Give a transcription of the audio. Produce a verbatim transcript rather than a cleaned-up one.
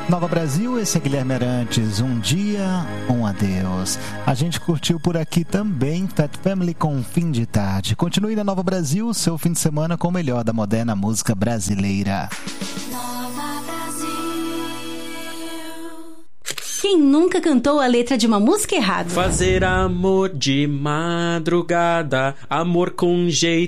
Nova Brasil, esse é Guilherme Arantes, um dia, um adeus. A gente curtiu por aqui também Fat Family com Fim de Tarde. Continue na Nova Brasil, seu fim de semana com o melhor da moderna música brasileira. Nova Brasil. Quem nunca cantou a letra de uma música errada? Fazer amor de madrugada, amor com jeito